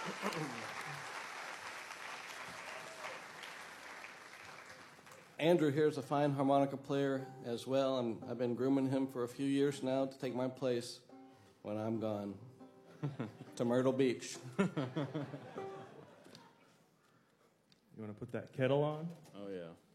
Andrew here is a fine harmonica player as well, and I've been grooming him for a few years now to take my place when I'm gone to Myrtle Beach. You want to put that kettle on? Oh, yeah.